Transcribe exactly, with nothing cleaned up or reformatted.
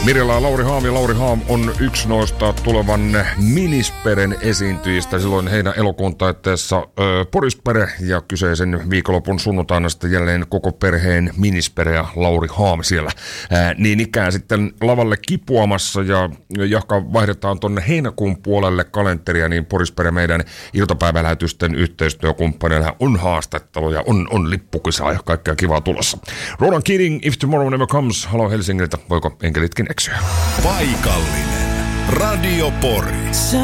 Mirjala ja Lauri Haam, ja Lauri Haam on yksi noista tulevan Minisperen esiintyjistä. Silloin heidän elokuun taitteessa Porispere, ja kyseisen viikonlopun sunnuntaina sitten jälleen koko perheen Minispere ja Lauri Haam siellä. Ää, niin ikään sitten lavalle kipuamassa, ja jahka vaihdetaan tuonne heinäkuun puolelle kalenteria, niin Porispere meidän iltapäivälähetysten yhteistyökumppaneilla on haastatteluja, on, on lippukisaa ja kaikkea kivaa tulossa. Ronan Keating, If Tomorrow Never Comes. Halo Helsingiltä, voiko enkelitkin eksyä? Paikallinen Radio Pori.